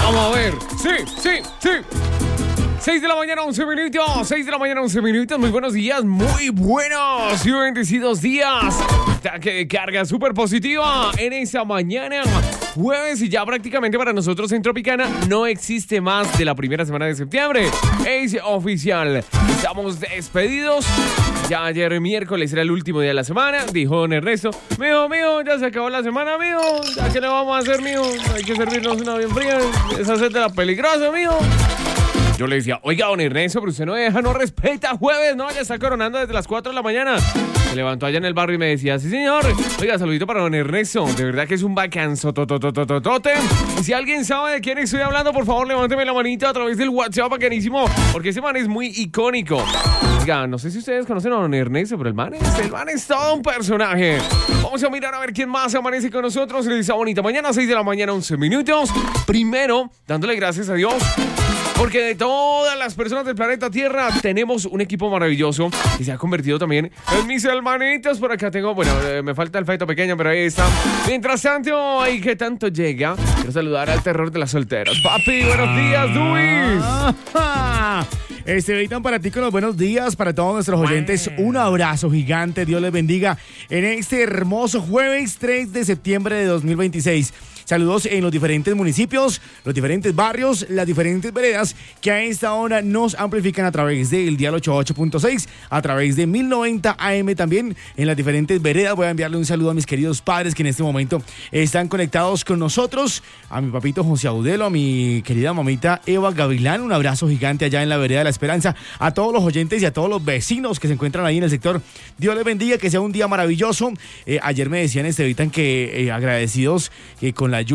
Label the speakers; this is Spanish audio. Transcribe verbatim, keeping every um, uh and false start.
Speaker 1: Vamos a ver. Sí, sí, sí. seis de la mañana, once minutos. seis de la mañana, once minutos. Muy buenos días, muy buenos y bendecidos días. Ataque de carga súper positiva en esa mañana. Jueves y ya prácticamente para nosotros en Tropicana no existe más de la primera semana de septiembre. Es oficial. Estamos despedidos. Ya ayer miércoles era el último día de la semana. Dijo don Ernesto: Mijo, mijo, ya se acabó la semana, mijo. ¿Ya qué le vamos a hacer, mijo? Hay que servirnos una bien fría. Esa sed de la peligrosa, mijo. Yo le decía: oiga, don Ernesto, pero usted no deja, no respeta jueves, no, ya está coronando desde las cuatro de la mañana. Se levantó allá en el barrio y me decía: sí, señor. Oiga, saludito para don Ernesto. De verdad que es un bacanzo, tototototote. Y si alguien sabe de quién estoy hablando, por favor, levánteme la manita a través del WhatsApp, bacanísimo, porque ese man es muy icónico. Oiga, no sé si ustedes conocen a don Ernesto, pero el man es, el man es todo un personaje. Vamos a mirar a ver quién más amanece con nosotros en esa bonita mañana, seis de la mañana, once minutos. Primero, dándole gracias a Dios, porque de todas las personas del planeta Tierra tenemos un equipo maravilloso que se ha convertido también en mis hermanitos. Por acá tengo, bueno, eh, me falta el feto pequeño, pero ahí está. Mientras tanto, ay, ¿qué tanto llega? Quiero saludar al terror de las solteras. Papi, buenos días, Luis.
Speaker 2: Este Vitan para ti con los buenos días, para todos nuestros oyentes. Un abrazo gigante, Dios les bendiga en este hermoso jueves tres de septiembre de dos mil veintiséis. Saludos en los diferentes municipios, los diferentes barrios, las diferentes veredas que a esta hora nos amplifican a través del dial ochenta y ocho punto seis, a través de mil noventa A M también en las diferentes veredas. Voy a enviarle un saludo a mis queridos padres que en este momento están conectados con nosotros, a mi papito José Audelo, a mi querida mamita Eva Gavilán. Un abrazo gigante allá en la vereda de la Esperanza, a todos los oyentes y a todos los vecinos que se encuentran ahí en el sector. Dios les bendiga, que sea un día maravilloso. Eh, ayer me decían, Estevitan, que eh, agradecidos eh, con la lluvia